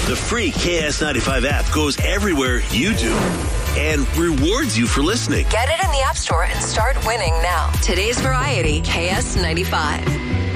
The free KS95 app goes everywhere you do and rewards you for listening. Get it in the App Store and start winning now. Today's Variety, KS95.